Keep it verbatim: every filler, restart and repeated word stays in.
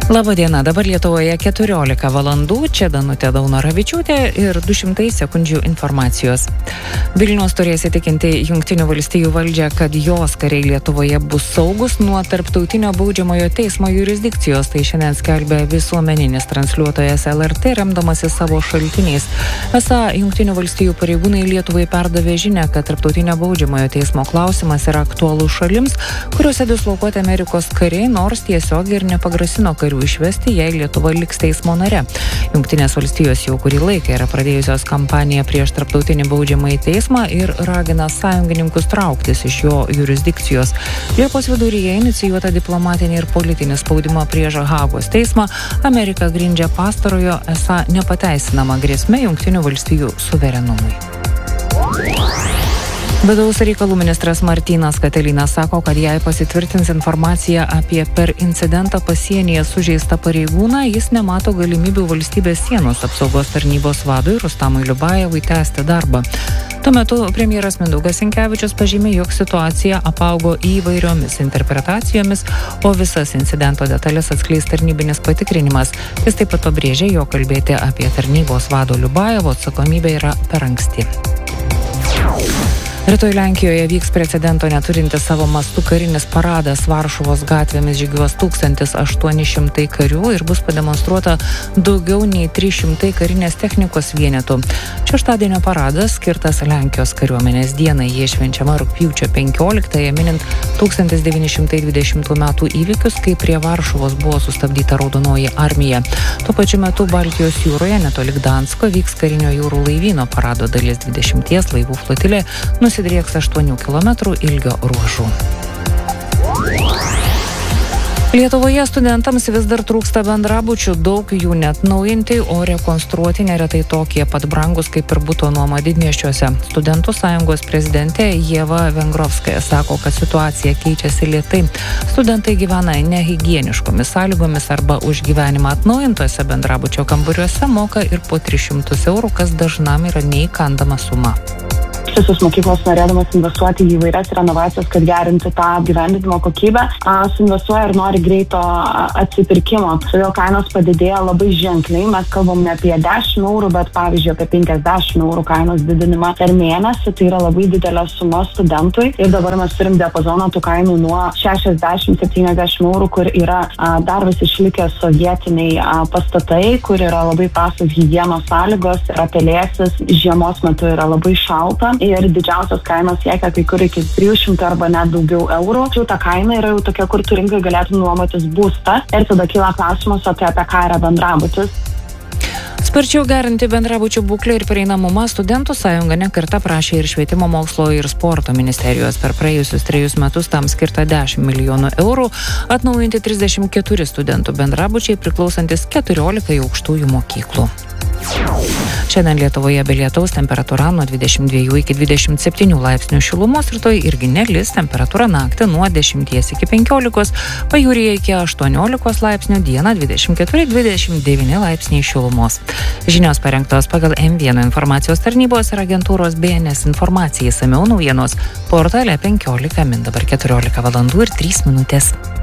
Labadiena, dabar Lietuvoje keturiolika valandų, čia Danutė Daunoravičiūtė ir du šimtai sekundžių informacijos. Vilnius turės įtikinti Jungtinių valstijų valdžią, kad jos kariai Lietuvoje bus saugus nuo tarptautinio baudžiamojo teismo jurisdikcijos, tai šiandien skelbia visuomeninis transliuotojas L R T, remdamasis savo šaltiniais. Esą Jungtinių valstijų pareigūnai Lietuvai perdavė žinią, kad tarptautinio baudžiamojo teismo klausimas yra aktualus šalims, kuriuose dislokuoti Amerikos kariai, nors tiesiog ir nepagrasino karių išvesti, jei Lietuva liks teismo nare. Jungtinės valstijos jau kurį laiką yra pradėjusios kampaniją prieš tarptautinį baudžiamąjį teismą ir ragina sąjungininkus trauktis iš jo jurisdikcijos. Liepos viduryje inicijuota diplomatinė ir politinė spaudima prieš Hagos teismą Amerika grindžia pastarojo esą nepateisinama grėsme Jungtinių valstijų suverenumui. Vidaus reikalų ministras Martynas Katilinas sako, kad jei pasitvirtins informacija apie per incidentą pasienyje sužeistą pareigūną, jis nemato galimybių valstybės sienos apsaugos tarnybos vadui Rustamui Liubajevui tęsti darbą. Tuo metu premjeras Mindaugas Sinkevičius pažymė, jog situacija apaugo įvairiomis interpretacijomis, o visas incidento detalės atskleis tarnybinis patikrinimas. Jis taip pat pabrėžė, jog kalbėti apie tarnybos vado Liubajevo atsakomybę yra per anksti. Rytoj Lenkijoje vyks precedento neturintis savo mastų karinis paradas. Varšuvos gatvėmis žygiuos tūkstantis aštuoni šimtai karių ir bus pademonstruota daugiau nei trys šimtai karinės technikos vienetų. Šeštadienio paradas skirtas Lenkijos kariuomenės dienai. Jie švenčiama rugpjūčio penkioliktąją, minint tūkstantis devyni šimtai dvidešimtų metų įvykius, kai prie Varšuvos buvo sustabdyta Raudonoji armija. Tuo pačiu metu Baltijos jūroje netoli Gdansko vyks karinio jūrų laivyno parado dalis. dvidešimties laivų flotilė nusidrieks aštuonių kilometrų ilgio ruožų. Lietuvoje studentams vis dar trūksta bendrabučių, daug jų net naujinti, o rekonstruoti neretai tokie pat brangus kaip ir buto nuoma didmiesčiuose. Studentų sąjungos prezidentė Ieva Vengrovskaja sako, kad situacija keičiasi lėtai. Studentai gyvena nehigieniškomis sąlygomis arba už gyvenimą atnaujintose bendrabučio kambariuose moka ir po tris šimtus eurų, kas dažnam yra neįkandama suma. Visos mokyklos norėdamas investuoti į įvairias renovacijas, kad gerinti tą gyvenimo kokybę, suinvestuoja ir nori greito atsipirkimo. Todėl kainos padidėjo labai ženkliai. Mes kalbame apie dešimt eurų, bet pavyzdžiui apie penkiasdešimt eurų kainos didinimą per mėnesį. Tai yra labai didelė suma studentui. Ir dabar mes turim diapazoną tų kainų nuo šešiasdešimt iki septyniasdešimt eurų, kur yra dar vis išlikę sovietiniai pastatai, kur yra labai prastos higienos sąlygos, yra pelėsis, žiemos metu yra labai šalta. Ir didžiausios kainos siekia kai kur iki trijų šimtų arba net daugiau eurų. Čia ta kaina yra jau tokia, kur tu rinkai galėtum nuomotis būstą. Ir tada kyla klausimas, apie, apie ką yra bendrabutis. Sparčiau gerinti bendrabučių būklę ir prieinamumą Studentų sąjunga ne kartą prašė ir Švietimo mokslo ir sporto ministerijos. Per praėjusius trejus metus tam skirta dešimt milijonų eurų, atnaujinti trisdešimt keturi studentų bendrabučiai priklausantis keturiolikai aukštųjų mokyklų. Šiandien Lietuvoje be lietaus, temperatūra nuo dvidešimt dviejų iki dvidešimt septynių laipsnių šilumos, rytoj irgi nelis, temperatūra naktį nuo dešimties iki penkiolikos, pajūryje iki aštuoniolikos laipsnių, dieną dvidešimt keturi dvidešimt devyni laipsniai šilumos. Žinios parengtos pagal M vienas informacijos tarnybos ir agentūros B N S informacijai, išsamiau naujienos portale penkiolika min, dabar keturiolika valandų ir trys minutės.